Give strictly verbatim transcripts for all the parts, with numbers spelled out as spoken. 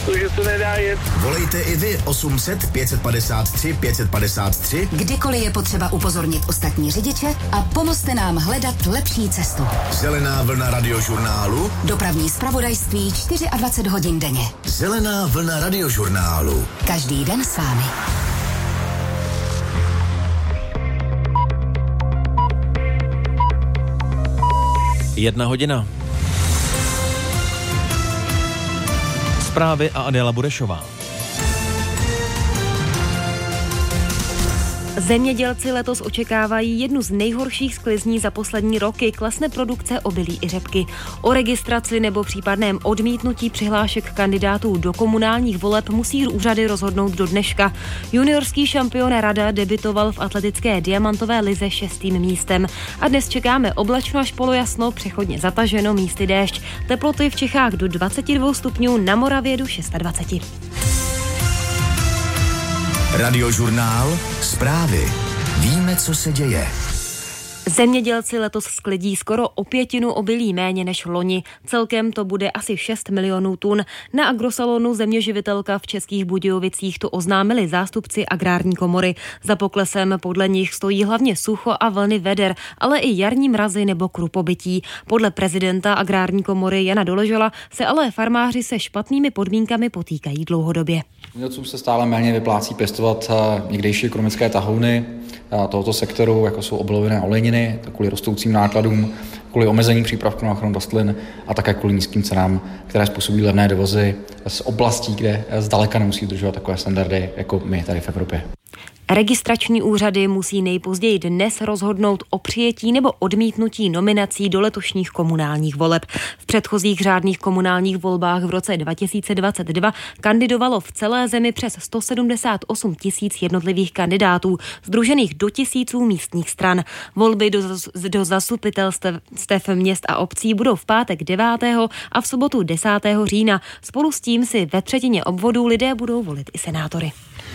protože se nedá jet. Volejte i vy osm set pět padesát tři pět padesát tři. Kdykoliv je potřeba upozornit ostatní řidiče a pomozte nám hledat lepší cestu. Zelená vlna radiožurnálu. Dopravní zpravodajství dvacet čtyři hodin denně. Zelená vlna radiožurnálu. Každý den s vámi. Jedna hodina. Zprávy a Adéla Burešová. Zemědělci letos očekávají jednu z nejhorších sklizní za poslední roky. Klesne produkce obilí i řepky. O registraci nebo případném odmítnutí přihlášek kandidátů do komunálních voleb musí úřady rozhodnout do dneška. Juniorský šampion Rada debitoval v atletické diamantové lize šestým místem. A dnes čekáme oblačno až polojasno, přechodně zataženo, místy déšť. Teploty v Čechách do dvacet dva stupňů, na Moravě do dvacet šest. Radiožurnál. Zprávy. Víme, co se děje. Zemědělci letos sklidí skoro o pětinu obilí méně než loni. Celkem to bude asi šest milionů tun. Na agrosalonu Zeměživitelka v Českých Budějovicích to oznámili zástupci agrární komory. Za poklesem podle nich stojí hlavně sucho a vlny veder, ale i jarní mrazy nebo krupobytí. Podle prezidenta agrární komory Jana Doležela se ale farmáři se špatnými podmínkami potýkají dlouhodobě. Zemědělcům se stále méně vyplácí pěstovat někdejší ekonomické tahouny tohoto sektoru, jako jsou obiloviny a oleniny, kvůli rostoucím nákladům, kvůli omezení přípravků na ochranu rostlin a také kvůli nízkým cenám, které způsobují levné dovozy z oblastí, kde zdaleka nemusí dodržovat takové standardy jako my tady v Evropě. Registrační úřady musí nejpozději dnes rozhodnout o přijetí nebo odmítnutí nominací do letošních komunálních voleb. V předchozích řádných komunálních volbách v roce dva tisíce dvacet dva kandidovalo v celé zemi přes sto sedmdesát osm tisíc jednotlivých kandidátů, sdružených do tisíců místních stran. Volby do, do zastupitelstev měst a obcí budou v pátek devátého a v sobotu desátého října. Spolu s tím si ve třetině obvodů lidé budou volit i senátory.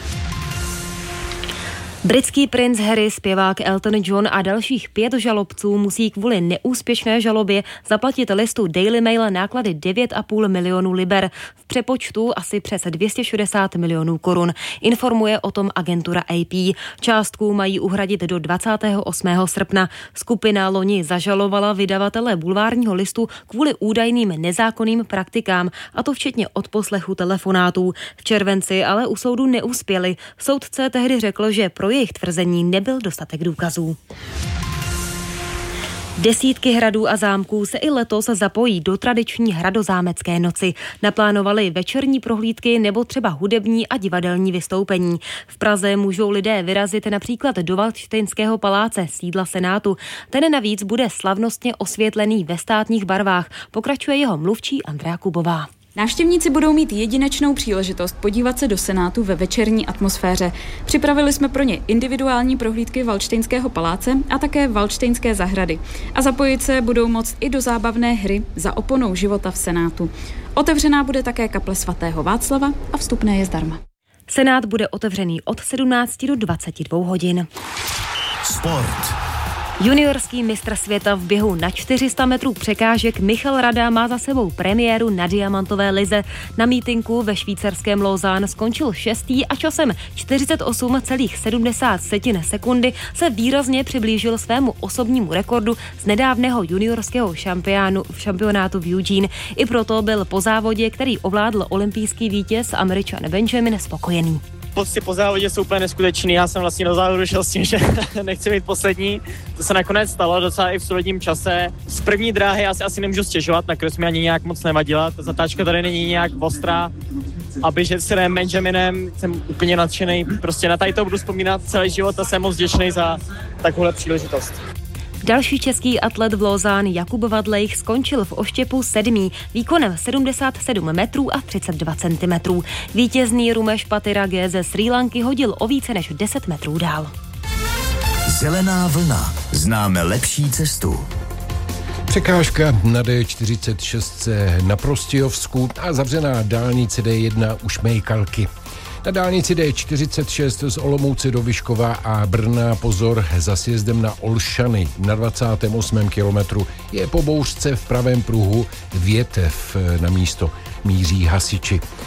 Britský princ Harry, zpěvák Elton John a dalších pět žalobců musí kvůli neúspěšné žalobě zaplatit listu Daily Mail náklady devět a půl milionu liber, v přepočtu asi přes dvě stě šedesát milionů korun. Informuje o tom agentura A P. Částku mají uhradit do dvacátého osmého srpna. Skupina loni zažalovala vydavatele bulvárního listu kvůli údajným nezákonným praktikám, a to včetně odposlechu telefonátů. V červenci ale u soudu neuspěli. Soudce tehdy řekl, že pro jejich tvrzení nebyl dostatek důkazů. Desítky hradů a zámků se i letos zapojí do tradiční hradozámecké noci. Naplánovali večerní prohlídky nebo třeba hudební a divadelní vystoupení. V Praze můžou lidé vyrazit například do Valdštejnského paláce, sídla Senátu. Ten navíc bude slavnostně osvětlený ve státních barvách, pokračuje jeho mluvčí Andrea Kubová. Návštěvníci budou mít jedinečnou příležitost podívat se do Senátu ve večerní atmosféře. Připravili jsme pro ně individuální prohlídky Valdštejnského paláce a také Valdštejnské zahrady. A zapojit se budou moct i do zábavné hry Za oponou života v Senátu. Otevřená bude také kaple svatého Václava a vstupné je zdarma. Senát bude otevřený od sedmnácti do dvaceti dvou hodin. Sport. Juniorský mistr světa v běhu na čtyři sta metrů překážek Michal Rada má za sebou premiéru na diamantové lize. Na mítinku ve švýcarském Lausanne skončil šestý a časem čtyřicet osm celá sedmdesát sekundy se výrazně přiblížil svému osobnímu rekordu z nedávného juniorského šampionátu v Eugene. I proto byl po závodě, který ovládl olympijský vítěz Američan Benjamin, spokojený. Pocty po závodě jsou úplně neskutečný. Já jsem vlastně do závodu šel s tím, že nechci být poslední. To se nakonec stalo docela i v solidním čase. Z první dráhy asi, asi nemůžu stěžovat, nakonec mi ani nějak moc nevadila. Ta zatáčka tady není nějak ostrá. A běžet s Rem Benjaminem jsem úplně nadšený. Prostě na tady to budu vzpomínat celý život a jsem moc vděčný za takovouhle příležitost. Další český atlet v Lausanne Jakub Vadlejch skončil v oštěpu sedmý výkonem sedmdesát sedm metrů a třicet dva centimetrů. Vítězný Rumeš Patirage ze Srí Lanky hodil o více než deset metrů dál. Zelená vlna. Známe lepší cestu. Překážka na D čtyřicet šest na Prostějovsku a zavřená dálnice D jedna u Šmejkalky. Na dálnici D čtyřicet šest z Olomouce do Vyškova a Brna pozor za sjezdem na Olšany. Na dvacátém osmém kilometru je po bouřce v pravém pruhu větev na místo. Míří hasiči.